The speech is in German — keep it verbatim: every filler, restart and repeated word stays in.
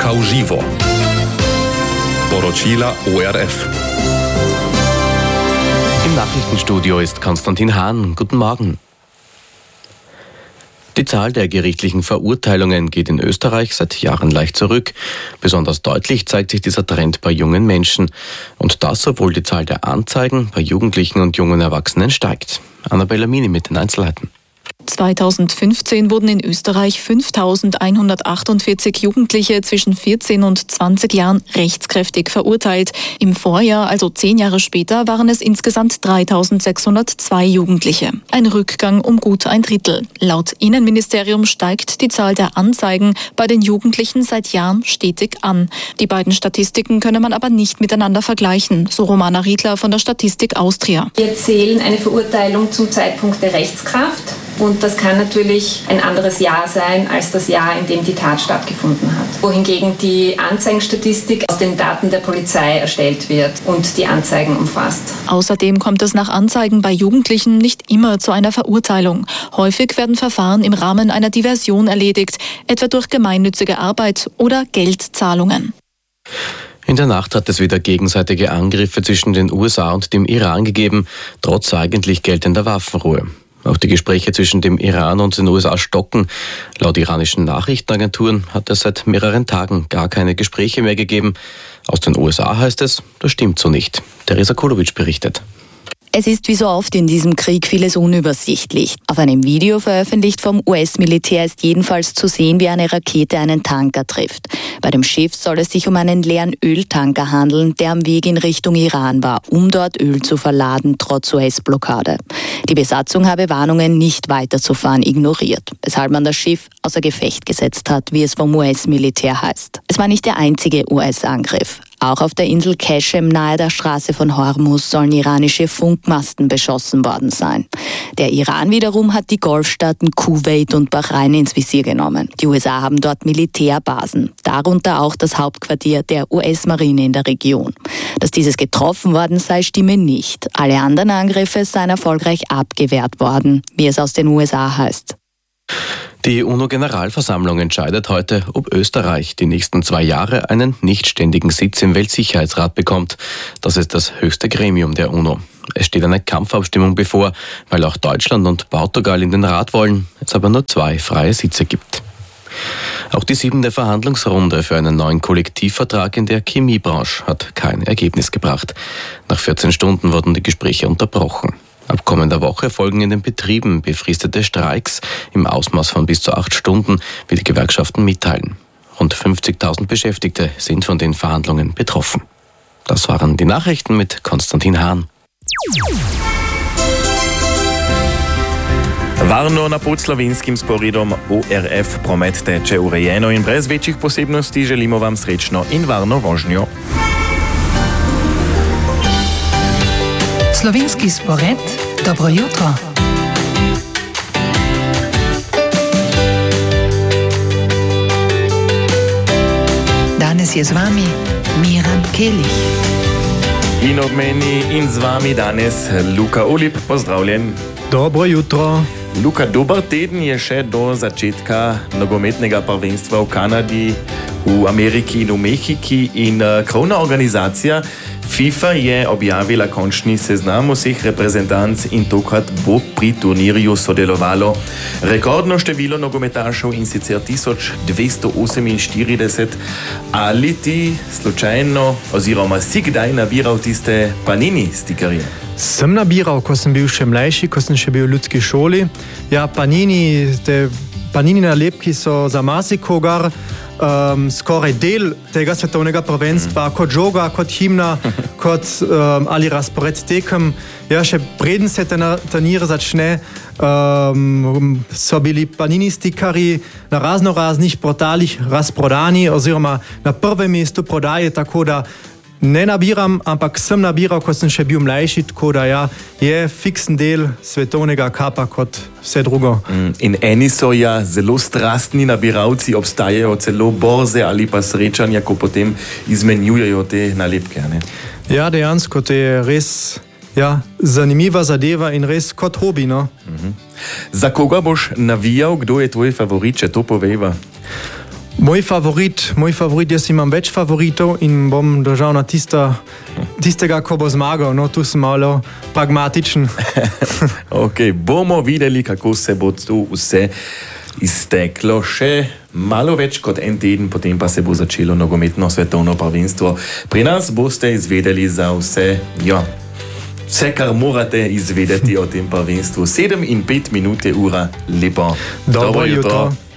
Ranka v živo. Poročila O R F. Im Nachrichtenstudio ist Konstantin Hahn. Guten Morgen. Die Zahl der gerichtlichen Verurteilungen geht in Österreich seit Jahren leicht zurück. Besonders deutlich zeigt sich dieser Trend bei jungen Menschen. Und das, obwohl die Zahl der Anzeigen bei Jugendlichen und jungen Erwachsenen steigt. Annabella Mini mit den Einzelheiten. zweitausendfünfzehn wurden in Österreich fünftausendeinhundertachtundvierzig Jugendliche zwischen vierzehn und zwanzig Jahren rechtskräftig verurteilt. Im Vorjahr, also zehn Jahre später, waren es insgesamt dreitausendsechshundertzwei Jugendliche. Ein Rückgang um gut ein Drittel. Laut Innenministerium steigt die Zahl der Anzeigen bei den Jugendlichen seit Jahren stetig an. Die beiden Statistiken könne man aber nicht miteinander vergleichen, so Romana Riedler von der Statistik Austria. Wir zählen eine Verurteilung zum Zeitpunkt der Rechtskraft. Und das kann natürlich ein anderes Jahr sein als das Jahr, in dem die Tat stattgefunden hat. Wohingegen die Anzeigenstatistik aus den Daten der Polizei erstellt wird und die Anzeigen umfasst. Außerdem kommt es nach Anzeigen bei Jugendlichen nicht immer zu einer Verurteilung. Häufig werden Verfahren im Rahmen einer Diversion erledigt, etwa durch gemeinnützige Arbeit oder Geldzahlungen. In der Nacht hat es wieder gegenseitige Angriffe zwischen den U S A und dem Iran gegeben, trotz eigentlich geltender Waffenruhe. Auch die Gespräche zwischen dem Iran und den U S A stocken. Laut iranischen Nachrichtenagenturen hat es seit mehreren Tagen gar keine Gespräche mehr gegeben. Aus den U S A heißt es, das stimmt so nicht. Teresa Kulovic berichtet. Es ist wie so oft in diesem Krieg vieles unübersichtlich. Auf einem Video veröffentlicht vom U S-Militär ist jedenfalls zu sehen, wie eine Rakete einen Tanker trifft. Bei dem Schiff soll es sich um einen leeren Öltanker handeln, der am Weg in Richtung Iran war, um dort Öl zu verladen, trotz U S-Blockade. Die Besatzung habe Warnungen, nicht weiterzufahren, ignoriert, weshalb man das Schiff außer Gefecht gesetzt hat, wie es vom U S-Militär heißt. Es war nicht der einzige U S-Angriff. Auch auf der Insel Keshem nahe der Straße von Hormuz sollen iranische Funkmasten beschossen worden sein. Der Iran wiederum hat die Golfstaaten Kuwait und Bahrain ins Visier genommen. Die U S A haben dort Militärbasen, darunter auch das Hauptquartier der U S-Marine in der Region. Dass dieses getroffen worden sei, stimme nicht. Alle anderen Angriffe seien erfolgreich abgewehrt worden, wie es aus den U S A heißt. Die UNO-Generalversammlung entscheidet heute, ob Österreich die nächsten zwei Jahre einen nichtständigen Sitz im Weltsicherheitsrat bekommt. Das ist das höchste Gremium der UNO. Es steht eine Kampfabstimmung bevor, weil auch Deutschland und Portugal in den Rat wollen, es aber nur zwei freie Sitze gibt. Auch die siebente Verhandlungsrunde für einen neuen Kollektivvertrag in der Chemiebranche hat kein Ergebnis gebracht. Nach vierzehn Stunden wurden die Gespräche unterbrochen. Ab kommender Woche folgen in den Betrieben befristete Streiks im Ausmaß von bis zu acht Stunden, wie die Gewerkschaften mitteilen. Rund fünfzigtausend Beschäftigte sind von den Verhandlungen betroffen. Das waren die Nachrichten mit Konstantin Hahn. Varno na pod slovenskim sporedom O R F promet teče urejeno in brez večjih posebnosti. Želimo vam srečno in varno vožnjo. Slovenski spored, dobro jutro. Danes je z vami Miran Kelih. In ob meni in z vami danes Luka Olip, pozdravljen. Dobro jutro. Luka, dober teden je še do začetka nogometnega prvenstva v Kanadi, v Ameriki in v Mehiki in krovna organizacija FIFA je objavila končni seznam vseh reprezentanc in tokrat bo pri turnirju sodelovalo rekordno število nogometašev in sicer tisoč dvesto oseminštirideset. Ali ti slučajno oziroma si kdaj nabiral tiste Panini stikerje? Sem nabiral, ko sem bil še mlajši, ko sem še bil v ljudski šoli. Ja, Panini, te Panini nalepki so za marsikogar um, skoraj del tega svetovnega prvenstva, mm. kot žoga, kot himna, kot um, ali razpored tekem. Ja, še preden se ten turnir začne, um, so bili Panini stikerji na razno raznih portalih razprodani oziroma na prvem mestu prodaje, tako da ne nabiram, ampak sem nabiral, ko sem še bil mlajši, tako da ja, je fiksen del svetovnega kapa kot vse drugo. In eni so ja zelo strastni nabiralci, obstajajo celo borze ali pa srečanja, ko potem izmenjujejo te nalepke. Ne? Ja, dejansko, to je res ja, zanimiva zadeva in res kot hobi. No? Mhm. Za koga boš navijal, kdo je tvoj favorit, če to poveva? Moj favorit, moj favorit, jaz imam več favoritov in bom držal na tista, tistega, ko bo zmagal. No, tu sem malo pragmatičen. Ok, bomo videli, kako se bo tu vse izteklo. Še malo več kot en teden, potem pa se bo začelo nogometno svetovno prvenstvo. Pri nas boste izvedeli za vse, ja, vse, kar morate izvedeti o tem prvenstvu. Sedem in pet minut je ura, lepo. Dobro jutro.